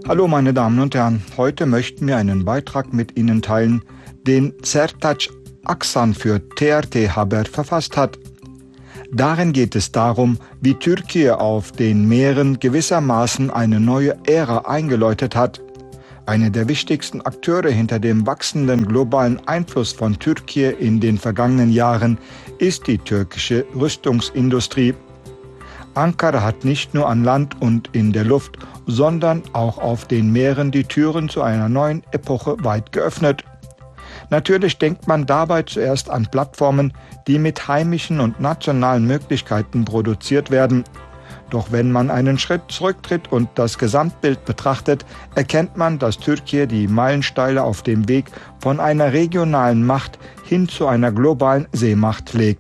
Hallo meine Damen und Herren, heute möchten wir einen Beitrag mit Ihnen teilen, den Sertaç Aksan für TRT Haber verfasst hat. Darin geht es darum, wie Türkei auf den Meeren gewissermaßen eine neue Ära eingeläutet hat. Einer der wichtigsten Akteure hinter dem wachsenden globalen Einfluss von Türkei in den vergangenen Jahren ist die türkische Rüstungsindustrie. Ankara hat nicht nur an Land und in der Luft, sondern auch auf den Meeren die Türen zu einer neuen Epoche weit geöffnet. Natürlich denkt man dabei zuerst an Plattformen, die mit heimischen und nationalen Möglichkeiten produziert werden. Doch wenn man einen Schritt zurücktritt und das Gesamtbild betrachtet, erkennt man, dass Türkei die Meilensteine auf dem Weg von einer regionalen Macht hin zu einer globalen Seemacht legt.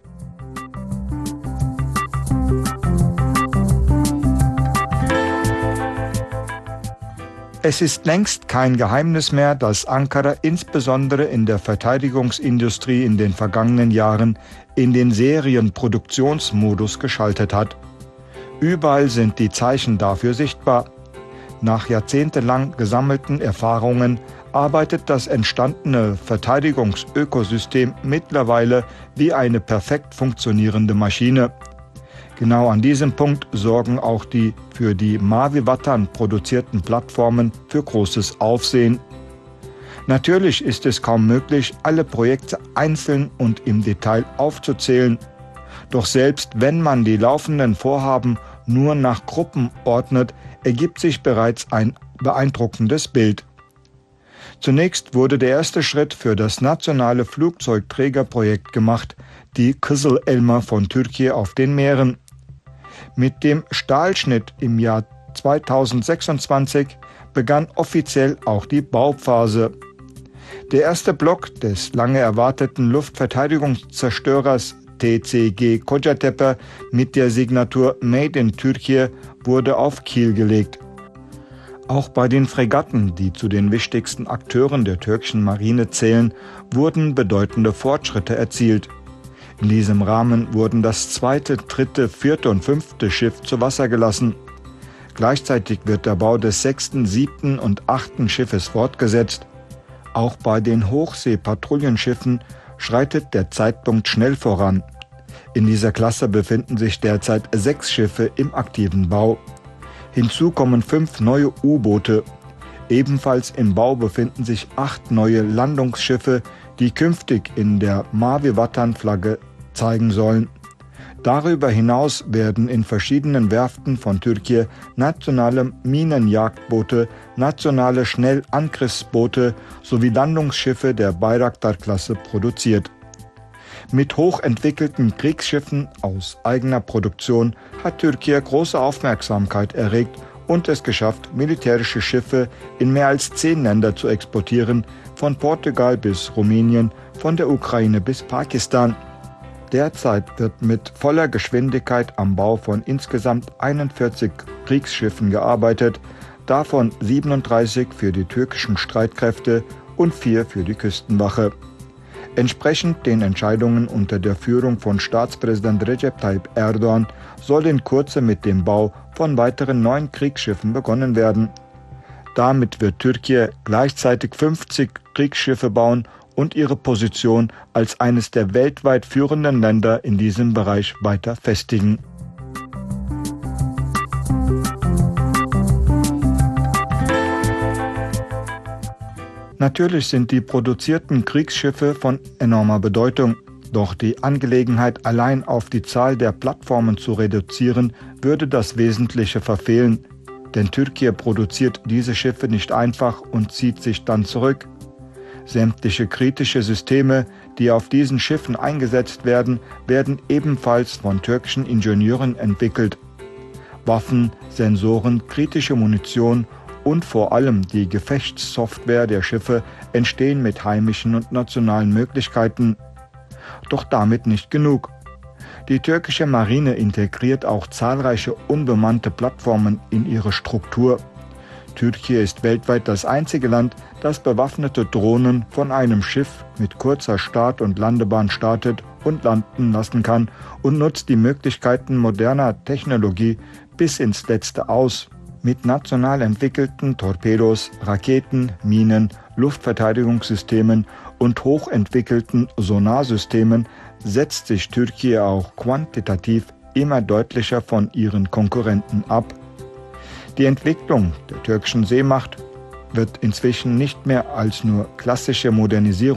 Es ist längst kein Geheimnis mehr, dass Ankara insbesondere in der Verteidigungsindustrie in den vergangenen Jahren in den Serienproduktionsmodus geschaltet hat. Überall sind die Zeichen dafür sichtbar. Nach jahrzehntelang gesammelten Erfahrungen arbeitet das entstandene Verteidigungsökosystem mittlerweile wie eine perfekt funktionierende Maschine. Genau an diesem Punkt sorgen auch die für die Mavi Vatan produzierten Plattformen für großes Aufsehen. Natürlich ist es kaum möglich, alle Projekte einzeln und im Detail aufzuzählen. Doch selbst wenn man die laufenden Vorhaben nur nach Gruppen ordnet, ergibt sich bereits ein beeindruckendes Bild. Zunächst wurde der erste Schritt für das nationale Flugzeugträgerprojekt gemacht, die Kızıl Elma von Türkei auf den Meeren. Mit dem Stahlschnitt im Jahr 2026 begann offiziell auch die Bauphase. Der erste Block des lange erwarteten Luftverteidigungszerstörers TCG Kocatepe mit der Signatur Made in Türkei wurde auf Kiel gelegt. Auch bei den Fregatten, die zu den wichtigsten Akteuren der türkischen Marine zählen, wurden bedeutende Fortschritte erzielt. In diesem Rahmen wurden das zweite, dritte, vierte und fünfte Schiff zu Wasser gelassen. Gleichzeitig wird der Bau des sechsten, siebten und achten Schiffes fortgesetzt. Auch bei den Hochseepatrouillenschiffen schreitet der Zeitpunkt schnell voran. In dieser Klasse befinden sich derzeit 6 Schiffe im aktiven Bau. Hinzu kommen 5 neue U-Boote. Ebenfalls im Bau befinden sich 8 neue Landungsschiffe, die künftig in der Mavi Vatan-Flagge zeigen sollen. Darüber hinaus werden in verschiedenen Werften von Türkei nationale Minenjagdboote, nationale Schnellangriffsboote sowie Landungsschiffe der Bayraktar-Klasse produziert. Mit hochentwickelten Kriegsschiffen aus eigener Produktion hat Türkei große Aufmerksamkeit erregt und es geschafft, militärische Schiffe in mehr als 10 Länder zu exportieren, von Portugal bis Rumänien, von der Ukraine bis Pakistan. Derzeit wird mit voller Geschwindigkeit am Bau von insgesamt 41 Kriegsschiffen gearbeitet, davon 37 für die türkischen Streitkräfte und 4 für die Küstenwache. Entsprechend den Entscheidungen unter der Führung von Staatspräsident Recep Tayyip Erdoğan soll in Kürze mit dem Bau von weiteren 9 Kriegsschiffen begonnen werden. Damit wird Türkei gleichzeitig 50 Kriegsschiffe bauen und ihre Position als eines der weltweit führenden Länder in diesem Bereich weiter festigen. Natürlich sind die produzierten Kriegsschiffe von enormer Bedeutung, doch die Angelegenheit allein auf die Zahl der Plattformen zu reduzieren, würde das Wesentliche verfehlen. Denn Türkei produziert diese Schiffe nicht einfach und zieht sich dann zurück. Sämtliche kritische Systeme, die auf diesen Schiffen eingesetzt werden, werden ebenfalls von türkischen Ingenieuren entwickelt. Waffen, Sensoren, kritische Munition und vor allem die Gefechtssoftware der Schiffe entstehen mit heimischen und nationalen Möglichkeiten. Doch damit nicht genug. Die türkische Marine integriert auch zahlreiche unbemannte Plattformen in ihre Struktur. Türkei ist weltweit das einzige Land, das bewaffnete Drohnen von einem Schiff mit kurzer Start- und Landebahn startet und landen lassen kann und nutzt die Möglichkeiten moderner Technologie bis ins Letzte aus. Mit national entwickelten Torpedos, Raketen, Minen, Luftverteidigungssystemen und hochentwickelten Sonarsystemen setzt sich Türkei auch quantitativ immer deutlicher von ihren Konkurrenten ab. Die Entwicklung der türkischen Seemacht wird inzwischen nicht mehr als nur klassische Modernisierung